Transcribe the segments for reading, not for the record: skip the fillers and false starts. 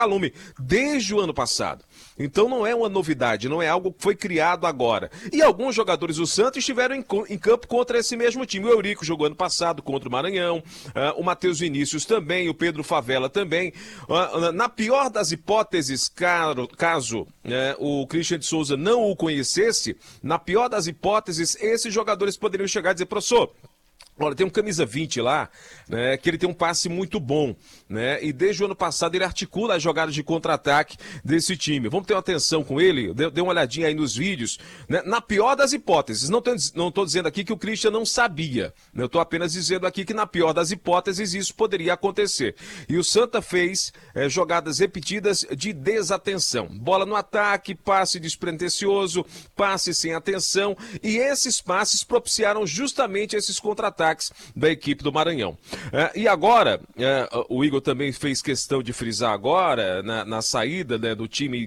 Lume desde o ano passado. Então não é uma novidade, não é algo que foi criado agora. E alguns jogadores do Santos estiveram em campo contra esse mesmo time. O Eurico jogou ano passado contra o Maranhão, o Matheus Vinícius também, o Pedro Favela também. Na pior das hipóteses, caso o Christian de Souza não o conhecesse, na pior das hipóteses, esses jogadores poderiam chegar e dizer: professor, olha, tem um camisa 20 lá, né, que ele tem um passe muito bom, né, e desde o ano passado ele articula as jogadas de contra-ataque desse time. Vamos ter uma atenção com ele, dê uma olhadinha aí nos vídeos, né, na pior das hipóteses. Não estou dizendo aqui que o Christian não sabia, né, eu estou apenas dizendo aqui que na pior das hipóteses isso poderia acontecer. E o Santa fez jogadas repetidas de desatenção. Bola no ataque, passe despretensioso, passe sem atenção, e esses passes propiciaram justamente esses contra-ataques da equipe do Maranhão. E agora, o Igor também fez questão de frisar agora, na saída, né, do time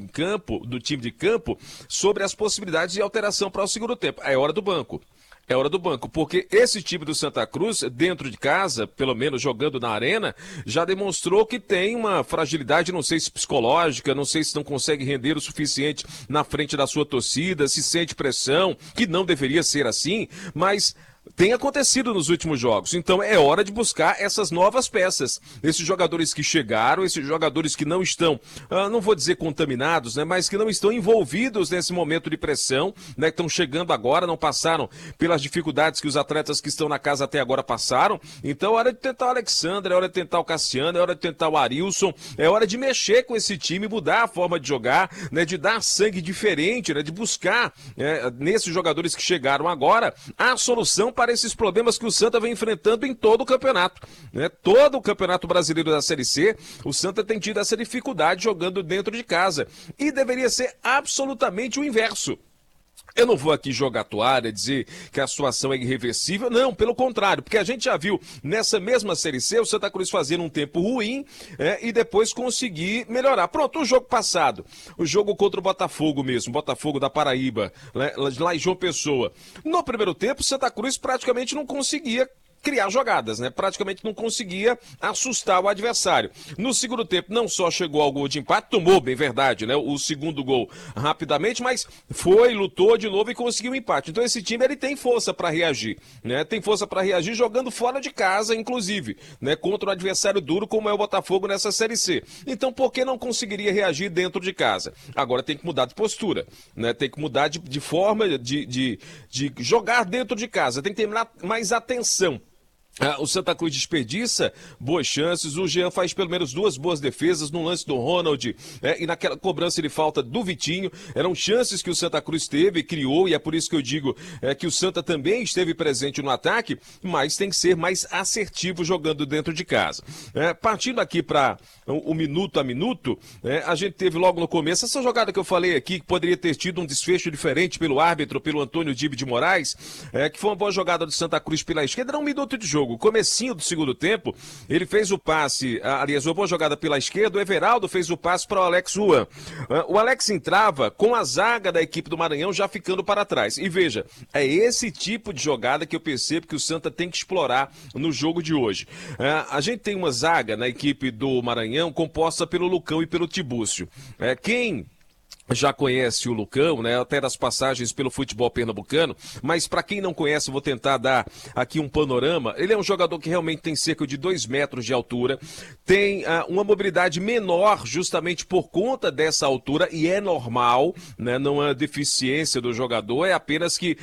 de campo, sobre as possibilidades de alteração para o segundo tempo. É hora do banco. É hora do banco, porque esse time do Santa Cruz, dentro de casa, pelo menos jogando na arena, já demonstrou que tem uma fragilidade, não sei se psicológica, não sei se não consegue render o suficiente na frente da sua torcida, se sente pressão, que não deveria ser assim, mas tem acontecido nos últimos jogos. Então é hora de buscar essas novas peças. Esses jogadores que chegaram, esses jogadores que não estão, não vou dizer contaminados, né, mas que não estão envolvidos nesse momento de pressão, né, que estão chegando agora, não passaram pelas dificuldades que os atletas que estão na casa até agora passaram. Então é hora de tentar o Alexandre, é hora de tentar o Cassiano, é hora de tentar o Arilson, é hora de mexer com esse time, mudar a forma de jogar, né, de dar sangue diferente, né, de buscar nesses jogadores que chegaram agora a solução para esses problemas que o Santa vem enfrentando em todo o campeonato, né? Todo o Campeonato Brasileiro da Série C, o Santa tem tido essa dificuldade jogando dentro de casa. E deveria ser absolutamente o inverso. Eu não vou aqui jogar toalha, dizer que a situação é irreversível, não, pelo contrário, porque a gente já viu nessa mesma Série C o Santa Cruz fazendo um tempo ruim e depois conseguir melhorar. Pronto, o jogo passado, o jogo contra o Botafogo mesmo, Botafogo da Paraíba, lá em João Pessoa. No primeiro tempo, o Santa Cruz praticamente não conseguia criar jogadas, né? Praticamente não conseguia assustar o adversário. No segundo tempo, não só chegou ao gol de empate, tomou, bem verdade, né? O segundo gol rapidamente, mas lutou de novo e conseguiu o empate. Então esse time, ele tem força para reagir, né? Tem força para reagir jogando fora de casa, inclusive, né? Contra um adversário duro como é o Botafogo nessa Série C. Então por que não conseguiria reagir dentro de casa? Agora tem que mudar de postura, né? Tem que mudar de forma de jogar dentro de casa. Tem que ter mais atenção. O Santa Cruz desperdiça boas chances, o Jean faz pelo menos 2 boas defesas no lance do Ronald, e naquela cobrança de falta do Vitinho. Eram chances que o Santa Cruz teve, criou, e é por isso que eu digo que o Santa também esteve presente no ataque, mas tem que ser mais assertivo jogando dentro de casa. Partindo aqui para o minuto a minuto, a gente teve logo no começo essa jogada que eu falei aqui, que poderia ter tido um desfecho diferente pelo árbitro, pelo Antônio Dibe de Moraes, que foi uma boa jogada do Santa Cruz pela esquerda. Era um minuto de jogo. Comecinho do segundo tempo, ele fez o passe, aliás, uma boa jogada pela esquerda, o Everaldo fez o passe para o Alex Juan. O Alex entrava com a zaga da equipe do Maranhão já ficando para trás. E veja, é esse tipo de jogada que eu percebo que o Santa tem que explorar no jogo de hoje. A gente tem uma zaga na equipe do Maranhão composta pelo Lucão e pelo Tibúrcio. Quem já conhece o Lucão, né, até das passagens pelo futebol pernambucano, mas para quem não conhece, eu vou tentar dar aqui um panorama. Ele é um jogador que realmente tem cerca de 2 metros de altura, tem uma mobilidade menor justamente por conta dessa altura, e é normal, né, não é deficiência do jogador, é apenas que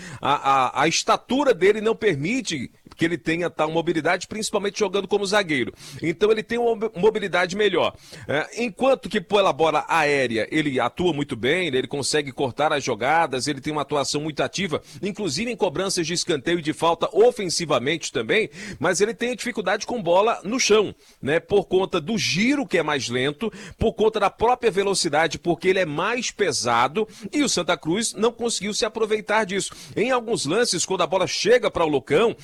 a estatura dele não permite que ele tenha tal mobilidade, principalmente jogando como zagueiro. Então ele tem uma mobilidade melhor. Enquanto que pela bola aérea ele atua muito bem, ele consegue cortar as jogadas, ele tem uma atuação muito ativa, inclusive em cobranças de escanteio e de falta ofensivamente também, mas ele tem dificuldade com bola no chão, né? Por conta do giro, que é mais lento, por conta da própria velocidade, porque ele é mais pesado, e o Santa Cruz não conseguiu se aproveitar disso. Em alguns lances, quando a bola chega para o Lucão, ao invés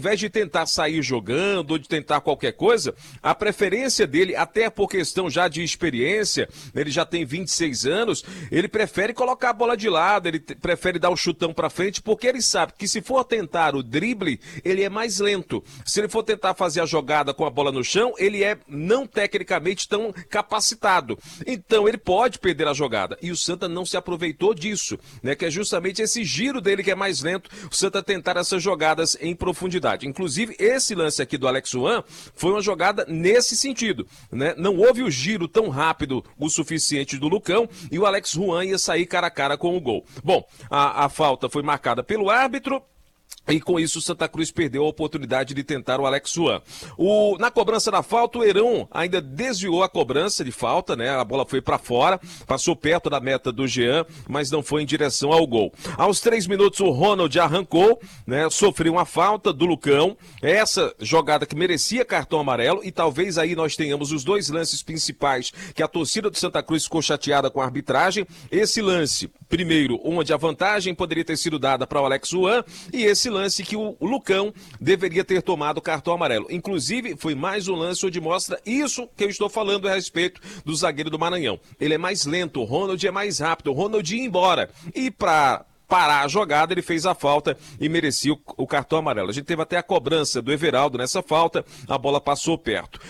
invés de tentar sair jogando ou de tentar qualquer coisa, a preferência dele, até por questão já de experiência, ele já tem 26 anos, ele prefere colocar a bola de lado, ele prefere dar o chutão pra frente, porque ele sabe que se for tentar o drible, ele é mais lento. Se ele for tentar fazer a jogada com a bola no chão, ele é não tecnicamente tão capacitado. Então ele pode perder a jogada. E o Santa não se aproveitou disso, né? Que é justamente esse giro dele que é mais lento, o Santa tentar essas jogadas em profundidade. Inclusive, esse lance aqui do Alex Juan foi uma jogada nesse sentido, né? Não houve o giro tão rápido o suficiente do Lucão e o Alex Juan ia sair cara a cara com o gol. Bom, a falta foi marcada pelo árbitro. E com isso o Santa Cruz perdeu a oportunidade de tentar o Alex Juan. Na cobrança da falta, o Heron ainda desviou a cobrança de falta, né? A bola foi para fora, passou perto da meta do Jean, mas não foi em direção ao gol. Aos 3 minutos o Ronald arrancou, né? Sofreu uma falta do Lucão. Essa jogada que merecia cartão amarelo e talvez aí nós tenhamos os dois lances principais que a torcida do Santa Cruz ficou chateada com a arbitragem. Esse lance, primeiro, onde a vantagem poderia ter sido dada para o Alex Juan e esse lance que o Lucão deveria ter tomado o cartão amarelo. Inclusive, foi mais um lance onde mostra isso que eu estou falando a respeito do zagueiro do Maranhão. Ele é mais lento, o Ronald é mais rápido, o Ronald ia embora. E para parar a jogada, ele fez a falta e merecia o cartão amarelo. A gente teve até a cobrança do Everaldo nessa falta, a bola passou perto.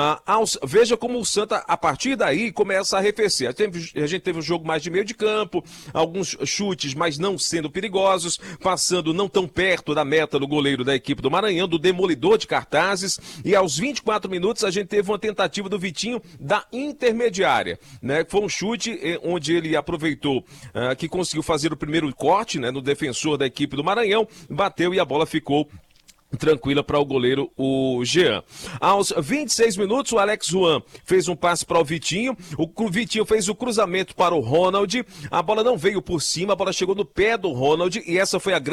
Veja como o Santa, a partir daí, começa a arrefecer. A gente teve um jogo mais de meio de campo, alguns chutes, mas não sendo perigosos, passando não tão perto da meta do goleiro da equipe do Maranhão, do demolidor de cartazes, e aos 24 minutos a gente teve uma tentativa do Vitinho da intermediária, né? Foi um chute onde ele aproveitou que conseguiu fazer o primeiro corte, né, no defensor da equipe do Maranhão, bateu e a bola ficou tranquila para o goleiro, o Jean. Aos 26 minutos, o Alex Juan fez um passe para o Vitinho. O Vitinho fez o cruzamento para o Ronald. A bola não veio por cima, a bola chegou no pé do Ronald e essa foi a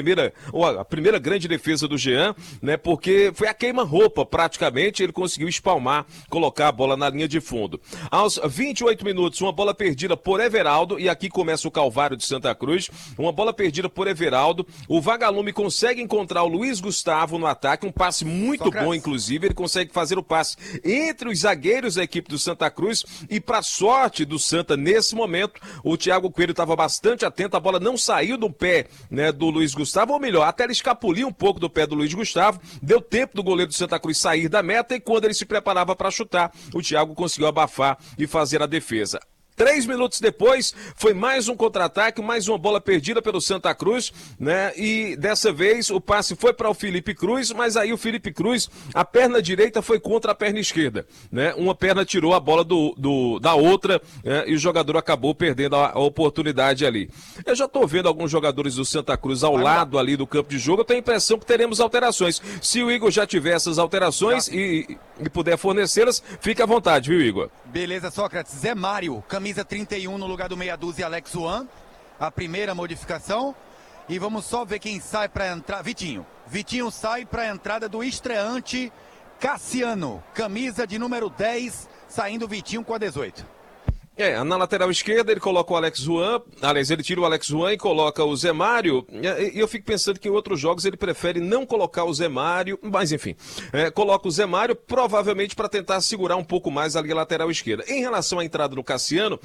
primeira grande defesa do Jean, né? Porque foi a queima-roupa praticamente. Ele conseguiu espalmar, colocar a bola na linha de fundo. Aos 28 minutos, uma bola perdida por Everaldo e aqui começa o calvário de Santa Cruz. Uma bola perdida por Everaldo. O Vagalume consegue encontrar o Luiz Gustavo no ataque, um passe muito bom, inclusive, ele consegue fazer o passe entre os zagueiros da equipe do Santa Cruz e para sorte do Santa, nesse momento, o Thiago Coelho estava bastante atento, a bola não saiu do pé, né, do Luiz Gustavo, ou melhor, até ele escapuliu um pouco do pé do Luiz Gustavo, deu tempo do goleiro do Santa Cruz sair da meta e quando ele se preparava para chutar, o Thiago conseguiu abafar e fazer a defesa. 3 minutos depois, foi mais um contra-ataque, mais uma bola perdida pelo Santa Cruz, né? E dessa vez o passe foi para o Felipe Cruz, mas aí o Felipe Cruz, a perna direita foi contra a perna esquerda, né? Uma perna tirou a bola da outra, né? E o jogador acabou perdendo a oportunidade ali. Eu já estou vendo alguns jogadores do Santa Cruz ao lado ali do campo de jogo, eu tenho a impressão que teremos alterações. Se o Igor já tiver essas alterações e puder fornecê-las, fique à vontade, viu, Igor? Beleza, Sócrates. Zé Mário, camisa 31 no lugar do meia dúzia Alex Juan. A primeira modificação. E vamos só ver quem sai para entrar. Vitinho. Vitinho sai para a entrada do estreante Cassiano. Camisa de número 10, saindo Vitinho com a 18. Na lateral esquerda ele coloca o Alex Juan, aliás, ele tira o Alex Juan e coloca o Zé Mário, e eu fico pensando que em outros jogos ele prefere não colocar o Zé Mário, mas enfim, coloca o Zé Mário provavelmente para tentar segurar um pouco mais ali a lateral esquerda. Em relação à entrada do Cassiano,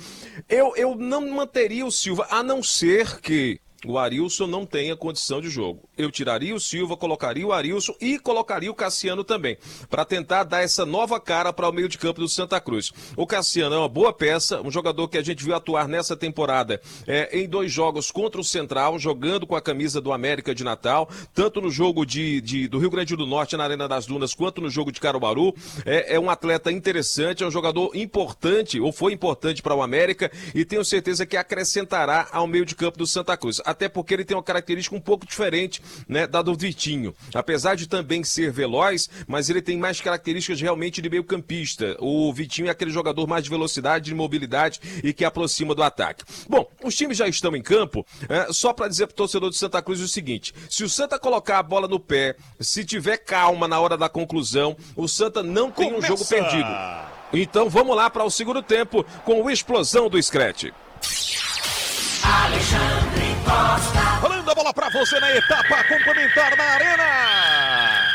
eu não manteria o Silva, a não ser que o Arilson não tenha condição de jogo. Eu tiraria o Silva, colocaria o Arilson e colocaria o Cassiano também, para tentar dar essa nova cara para o meio de campo do Santa Cruz. O Cassiano é uma boa peça, um jogador que a gente viu atuar nessa temporada em 2 jogos contra o Central, jogando com a camisa do América de Natal, tanto no jogo do Rio Grande do Norte, na Arena das Dunas, quanto no jogo de Caruaru. É um atleta interessante, é um jogador importante, ou foi importante para o América, e tenho certeza que acrescentará ao meio de campo do Santa Cruz. Até porque ele tem uma característica um pouco diferente, né, da do Vitinho. Apesar de também ser veloz, mas ele tem mais características realmente de meio campista. O Vitinho é aquele jogador mais de velocidade, de mobilidade e que aproxima do ataque. Bom, os times já estão em campo, só para dizer para o torcedor do Santa Cruz o seguinte: se o Santa colocar a bola no pé, se tiver calma na hora da conclusão, o Santa não tem um jogo perdido. Então vamos lá para o segundo tempo com o Explosão do Scratch. Alexandre Rolando a bola pra você na etapa complementar da Arena.